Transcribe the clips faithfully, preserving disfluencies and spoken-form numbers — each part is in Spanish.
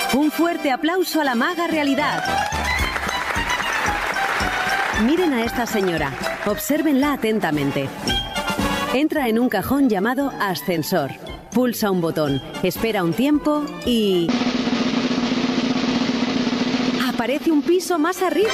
Un fuerte aplauso a la maga realidad. Miren a esta señora, obsérvenla atentamente. Entra en un cajón llamado ascensor. Pulsa un botón, espera un tiempo y... aparece un piso más arriba.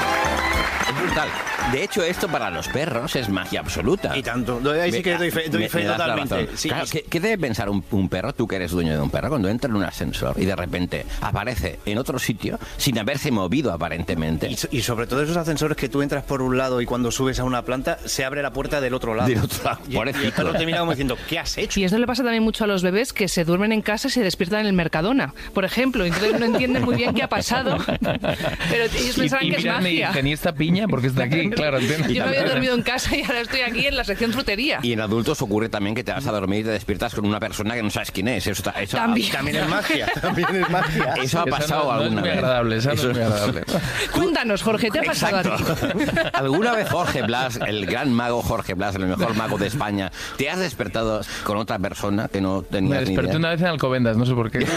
Es brutal. De hecho, esto para los perros es magia absoluta. Y tanto. Ahí sí que doy fe, doy me, fe me totalmente. Sí. Claro, ¿qué, ¿qué debe pensar un, un perro, tú que eres dueño de un perro, cuando entra en un ascensor y de repente aparece en otro sitio sin haberse movido aparentemente? Y, y sobre todo esos ascensores que tú entras por un lado y cuando subes a una planta se abre la puerta del otro lado. Del otro lado. Y, y el perro te mira como diciendo, ¿qué has hecho? Y esto le pasa también mucho a los bebés que se duermen en casa y se despiertan en el Mercadona, por ejemplo. Entonces no entienden muy bien qué ha pasado. Pero ellos pensarán y, y que es magia. ¿Y esta piña? Porque está aquí, claro, entiendo. Yo me había dormido en casa y ahora estoy aquí en la sección frutería. Y en adultos ocurre también que te vas a dormir y te despiertas con una persona que no sabes quién es. Eso, eso también. Ha, también es magia. También es magia. Eso ha pasado no, no alguna es muy vez. agradable, eso, eso no es muy agradable. Cuéntanos, Jorge, ¿te ha pasado Exacto. a ti? ¿Alguna vez Jorge Blas, el gran mago Jorge Blas, el mejor mago de España, te has despertado con otra persona que no tenías Me ni desperté idea? una vez en Alcobendas, no sé por qué.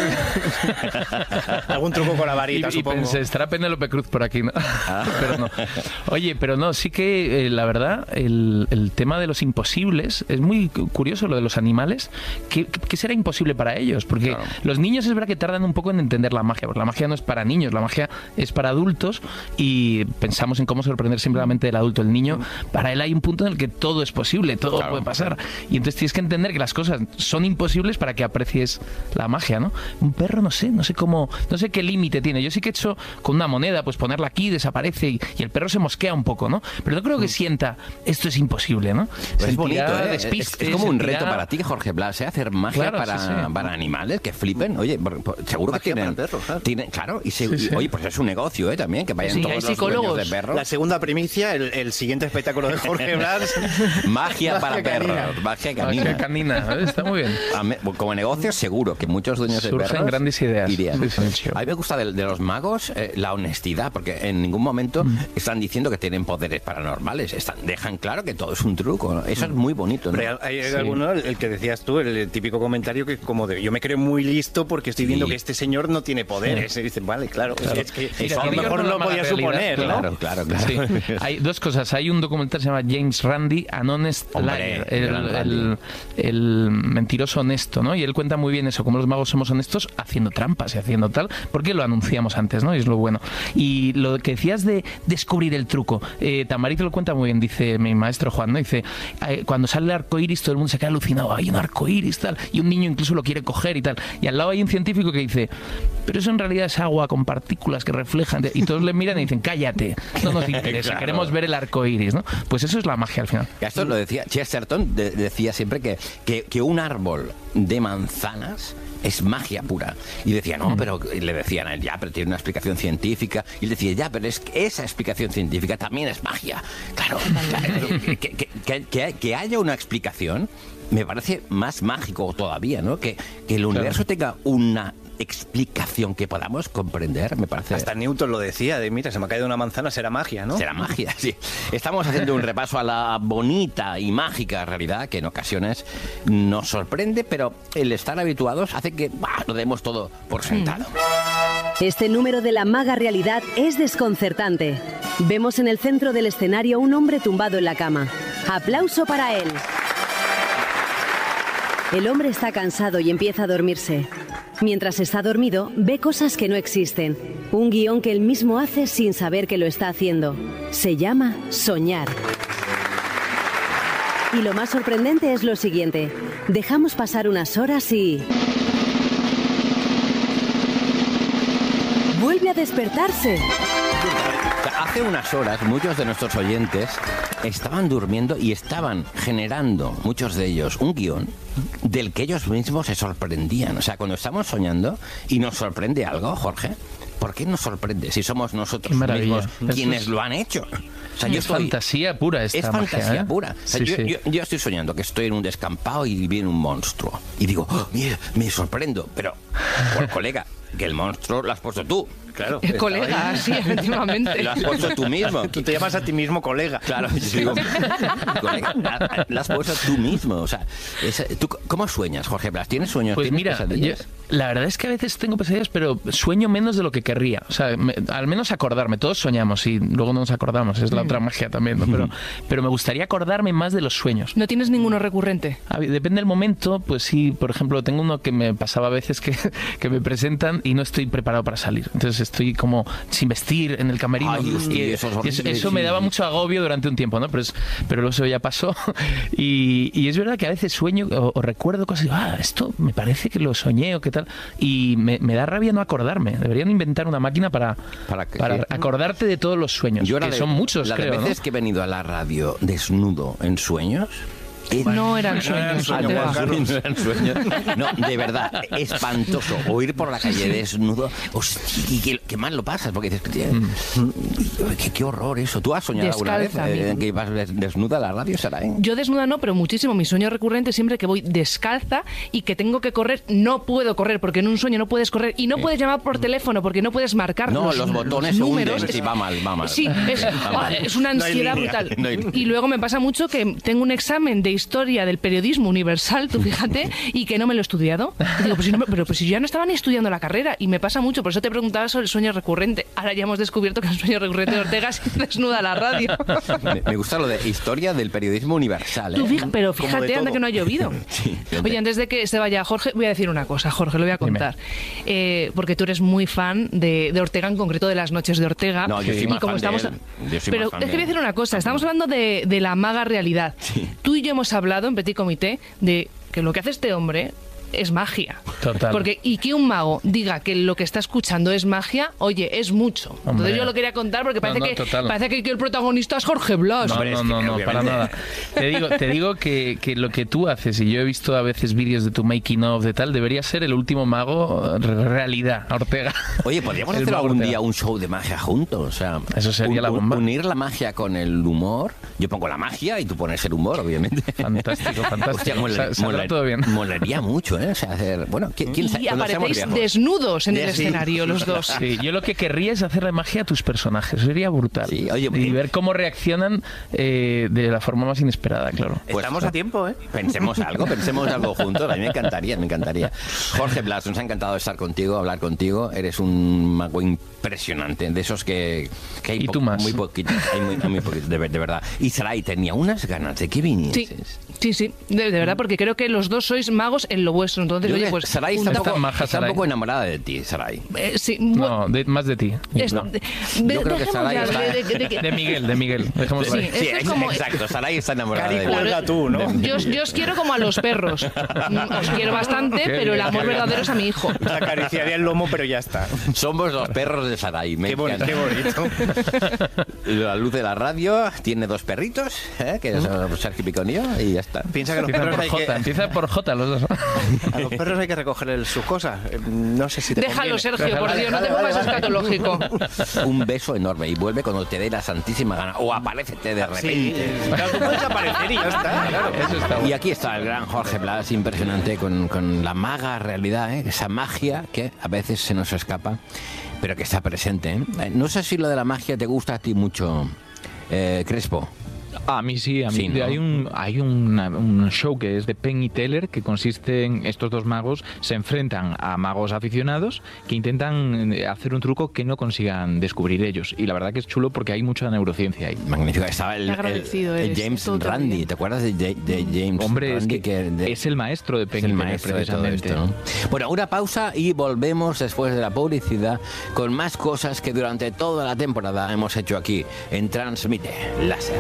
Algún truco con la varita, y, y supongo. pensé, estará Penélope Cruz por aquí, ¿no? Ah. Pero no. Oye, pero no, sí que eh, la verdad, el, el tema de los imposibles es muy curioso, lo de los animales. ¿Qué, qué será imposible para ellos? Porque Claro. los niños es verdad que tardan un poco en entender la magia, porque la magia no es para niños, la magia es para adultos y pensamos en cómo sorprender siempre la mente del adulto. El niño, para él hay un punto en el que todo es posible, todo Claro. puede pasar. Y entonces tienes que entender que las cosas son imposibles para que aprecies la magia, ¿no? Un perro, no sé, no sé cómo, no sé qué límite tiene. Yo sí que he hecho con una moneda, pues ponerla aquí, desaparece y, y el perro se mosquea un poco, ¿no? Pero no creo que sienta, esto es imposible, ¿no? Pues es bonito, Sentirá ¿eh? Es, despiste, es como un sentirá- reto para ti, Jorge Blas, ¿eh? Hacer magia Claro, para, sí, sí. para animales que flipen. Oye, por- por- seguro Magia que tienen... para perros, claro. tienen- claro, y, se- Sí, y, sí. oye, pues es un negocio, ¿eh? También, que vayan Sí, todos hay los dueños psicólogos. de perros. La segunda primicia, el, el siguiente espectáculo de Jorge Blas. Magia para Magia canina. perros, magia canina. Magia canina, ¿eh? Está muy bien. A me- Como negocio seguro que muchos dueños de Surgen perros grandes ideas. irían. Sí, sí. A mí me gusta de, de los magos eh, la honestidad, porque en ningún momento Mm. están diciendo que tienen poderes paranormales. Están, dejan claro que todo es un truco, ¿no? Eso es muy bonito, ¿no? Pero hay, hay Sí. alguno, el, el que decías tú, el, típico comentario que como de yo me creo muy listo porque estoy viendo Sí. que este señor no tiene poderes. Y dicen, vale, claro, Claro. es que Mira, eso a lo tiene que mejor ver no con lo la podía mala suponer, realidad, ¿no? Claro, claro, claro. Sí. Hay dos cosas. Hay un documental que se llama James Randi, An Honest Hombre, Liar, el el, gran el, Randi. el mentiroso honesto, ¿no? Y él cuenta muy bien eso, cómo los magos somos honestos haciendo trampas y haciendo tal, porque lo anunciamos antes, ¿no? Y es lo bueno. Y lo que decías de descubrir el truco, eh, Tamariz lo cuenta muy bien, dice mi maestro Juan, ¿no? Dice, eh, cuando sale el arco iris todo el mundo se queda alucinado, hay un arco iris, tal, y un niño incluso lo quiere coger y tal. Y al lado hay un científico que dice, pero eso en realidad es agua con partículas que reflejan, y todos le miran y dicen, cállate, no nos interesa, Claro. queremos ver el arco iris, ¿no? Pues eso es la magia al final. Esto lo decía Chesterton, de- decía siempre que, que, que un árbol de manzanas es magia pura. Y decía, no, pero y le decían a él, ya, pero tiene una explicación científica. Y él decía, ya, pero es que esa explicación científica también es magia. Claro, claro, que, que, que, que- que haya una explicación me parece más mágico todavía, ¿no? Que, que el universo tenga una explicación que podamos comprender, me parece... Hasta Newton lo decía, de mira, se me ha caído una manzana, será magia, ¿no? Será magia, sí. Estamos haciendo un repaso a la bonita y mágica realidad que en ocasiones nos sorprende, pero el estar habituados hace que bah, lo demos todo por sentado. Este número de la maga realidad es desconcertante. Vemos en el centro del escenario un hombre tumbado en la cama. Aplauso para él. El hombre está cansado y empieza a dormirse. Mientras está dormido, ve cosas que no existen. Un guión que él mismo hace sin saber que lo está haciendo. Se llama soñar. Y lo más sorprendente es lo siguiente. Dejamos pasar unas horas y... vuelve a despertarse. Hace unas horas muchos de nuestros oyentes estaban durmiendo y estaban generando, muchos de ellos, un guión del que ellos mismos se sorprendían. O sea, cuando estamos soñando y nos sorprende algo, Jorge, ¿por qué nos sorprende si somos nosotros Qué maravilla. mismos Eso quienes es- lo han hecho? O sea, Es yo estoy- fantasía pura esta Es magia, fantasía ¿eh? pura. O sea, Sí, yo, sí. yo- yo estoy soñando que estoy en un descampado y viene un monstruo. Y digo, oh, mira, me sorprendo. Pero, por colega, que el monstruo lo has puesto tú. Claro. El colega, sí, efectivamente. Lo has puesto tú mismo. Tú te llamas a ti mismo colega. Claro, yo digo, colega, lo has puesto tú mismo. O sea, es, ¿tú cómo sueñas, Jorge Blas? ¿Tienes sueños? Pues ¿Tienes mira, yo, pesadillas? la verdad es que a veces tengo pesadillas, pero sueño menos de lo que querría. O sea, me, al menos acordarme. Todos soñamos y luego no nos acordamos. Es la otra magia también, ¿no? Pero, pero me gustaría acordarme más de los sueños. ¿No tienes ninguno recurrente? A ver, depende del momento, pues sí. Por ejemplo, tengo uno que me pasaba a veces que, que me presentan y no estoy preparado para salir. Entonces estoy como sin vestir en el camerino. Ay, hostia, y eso es y horrible, eso, eso sí. me daba mucho agobio durante un tiempo, ¿no? Pero, es, pero luego eso ya pasó. Y, y es verdad que a veces sueño o, o recuerdo cosas y digo, ah, esto me parece que lo soñé o qué tal. Y me, me da rabia no acordarme. Deberían inventar una máquina para, ¿Para qué? para acordarte de todos los sueños. Yo la que de- son muchos, la de creo, veces ¿no? que he venido a la radio desnudo en sueños. eh, No eran sueños. sueño, Ortega. Juan Carlos. No eran sueños. No, de verdad, espantoso. O ir por la calle desnudo. Hostia, y qué, qué mal lo pasas, porque dices, tío, qué, qué horror eso. ¿Tú has soñado alguna vez Descalza, eh, amigo. que ibas des- desnuda a la radio, Saray? Yo desnuda no, pero muchísimo. Mi sueño recurrente es siempre que voy descalza y que tengo que correr. No puedo correr, porque en un sueño no puedes correr. Y no puedes llamar por teléfono, porque no puedes marcar No, los, los botones se números. hunden. Sí, va mal, va mal. Sí, es, Va ah, mal. es una No hay ansiedad línea, brutal. no hay línea. Y luego me pasa mucho que tengo un examen de historia del periodismo universal, tú fíjate, y que no me lo he estudiado. Y digo, pues si no me- pero pues si yo ya no estaba ni estudiando la carrera. Y me pasa mucho, por eso te preguntaba sobre el sueño recurrente. Ahora ya hemos descubierto que el sueño recurrente de Ortega es desnuda a la radio. Me, me gusta lo de historia del periodismo universal. ¿eh? Tú fija- pero Como fíjate, de anda todo. que no ha llovido. Sí, Oye, antes de que se vaya Jorge, voy a decir una cosa, Jorge, lo voy a contar. Eh, porque tú eres muy fan de, de Ortega, en concreto de las noches de Ortega. No, yo soy Y más como fan de estamos, él. Yo soy pero más fan es de que voy a él. decir una cosa, estamos hablando de, de la maga realidad. Sí. Tú y yo hemos hablado en Petit Comité de que lo que hace este hombre es magia. Total. Porque, y que un mago diga que lo que está escuchando es magia, oye, es mucho. Hombre. Entonces yo lo quería contar porque No, parece, no, que, total. parece que, que el protagonista es Jorge Blas. No, Hombre, no, es que no, no, obviamente- para nada. Te digo, te digo que, que lo que tú haces, y yo he visto a veces vídeos de tu making of de tal, debería ser el último mago re- realidad, Ortega. Oye, podríamos El hacer mago algún Ortega. día un show de magia juntos. O sea, Eso sería la bomba. Unir la magia con el humor. Yo pongo la magia y tú pones el humor, obviamente. Fantástico, fantástico. Hostia, mola- Sa- saldrá mola- todo bien. Molaría mucho, ¿eh? O sea, hacer... Bueno, ¿quién, quién sabe? Y Cuando seamos aparecéis viejos. desnudos en el Sí. escenario los dos. Sí, yo lo que querría es hacerle magia a tus personajes, sería brutal. Sí, oye, y eh, ver cómo reaccionan eh, de la forma más inesperada, claro. Pues, Estamos a tiempo, ¿eh? Pensemos algo, pensemos algo juntos. A mí me encantaría, me encantaría. Jorge Blas, nos ha encantado estar contigo, hablar contigo. Eres un mago impresionante, de esos que, que hay Y po- tú más. muy poquitos, hay muy, hay muy poquitos, de, ver- de verdad. Y Saray, tenía unas ganas de que Sí, vinieses. sí, sí, de, de verdad, porque creo que los dos sois magos en lo vuestro. Entonces, Yo oye, creo que pues. Saray está, un junta- poco, maja, está un Saray. poco enamorada de ti, Saray. eh, sí, bu- No, de- más de ti. es- no. de- Yo de- creo que dejemos Saray ya está- de- de- de que- De Miguel, de Miguel. Dejemos Sí, ahí. esto Sí, es ex- como- exacto. Saray está enamorada Cari, de ti. cuelga tú, ¿no? Yo, os- yo os quiero como a los perros. Mm, Os quiero bastante, Qué pero el bien, amor qué bien. verdadero es a mi hijo. Te acariciaría el lomo, pero ya está. Somos los perros de Saray. Me Qué, boni- encanta. qué bonito. La luz de la radio tiene dos perritos, ¿eh? Que son Sergio Picón y yo, y ya está. Piensa que a los Empieza perros por hay J, que, empieza por J los dos. a los perros hay que recoger sus cosas. Eh, No sé si te Déjalo, conviene. Sergio, por Dios, no te pongas escatológico. Un beso enorme y vuelve cuando te dé la santísima gana. O aparécete de Sí, repente. eh, claro, tú puedes aparecer y ya está, claro. Eso está Y bueno. aquí está el gran Jorge Blas, impresionante, con, con la maga realidad, ¿eh? Esa magia que a veces se nos escapa, pero que está presente. ¿eh? Eh, No sé si lo de la magia te gusta a ti mucho, eh, Crespo. A mí sí, a mí Sí, ¿no? hay un hay una- un show que es de Penn y Teller que consiste en estos dos magos se enfrentan a magos aficionados que intentan eh, hacer un truco que no consigan descubrir ellos y la verdad que es chulo porque hay mucha neurociencia ahí. Magnífico. Estaba el, Qué agradecido el- el eres, James todo te va Randi. bien. ¿Te acuerdas de, Ja- de James Hombre, es Randi? que de- es el maestro de Es Penn el y Teller maestro de todo precisamente. esto, ¿no? Bueno, una pausa y volvemos después de la publicidad con más cosas que durante toda la temporada hemos hecho aquí en Transmite Láser.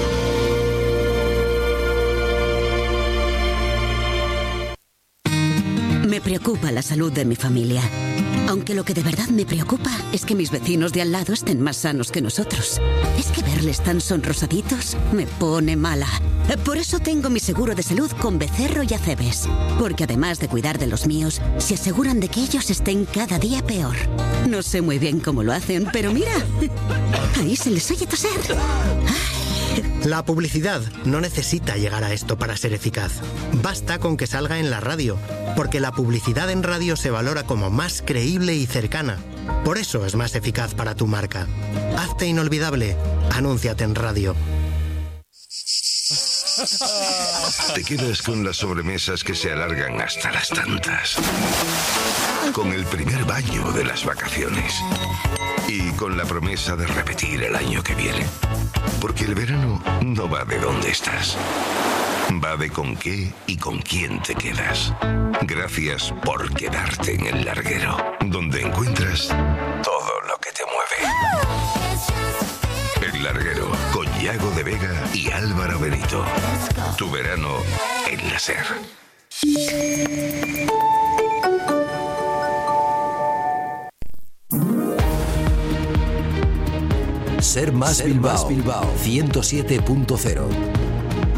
Me preocupa la salud de mi familia. Aunque lo que de verdad me preocupa es que mis vecinos de al lado estén más sanos que nosotros. Es que verles tan sonrosaditos me pone mala. Por eso tengo mi seguro de salud con Becerro y Acebes. Porque además de cuidar de los míos, se aseguran de que ellos estén cada día peor. No sé muy bien cómo lo hacen, pero mira, ahí se les oye toser. La publicidad no necesita llegar a esto para ser eficaz. Basta con que salga en la radio, porque la publicidad en radio se valora como más creíble y cercana, Por eso es más eficaz para tu marca. Hazte inolvidable. Anúnciate en radio. Te quedas con las sobremesas que se alargan hasta las tantas. Con el primer baño de las vacaciones. Y con la promesa de repetir el año que viene. Porque el verano no va de dónde estás. Va de con qué y con quién te quedas. Gracias por quedarte en el larguero, donde encuentras todo lo que te mueve. El larguero, con Yago de Vega y Álvaro Benito. Tu verano en la SER. Ser Más Bilbao, ciento siete punto cero.